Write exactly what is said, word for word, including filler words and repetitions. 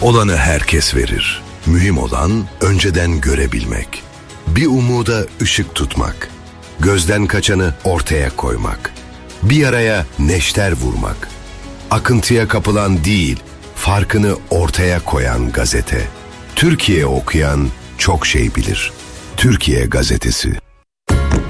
Olanı herkes verir. Mühim olan önceden görebilmek. Bir umuda ışık tutmak. Gözden kaçanı ortaya koymak. Bir yaraya neşter vurmak. Akıntıya kapılan değil, farkını ortaya koyan gazete. Türkiye okuyan çok şey bilir. Türkiye Gazetesi.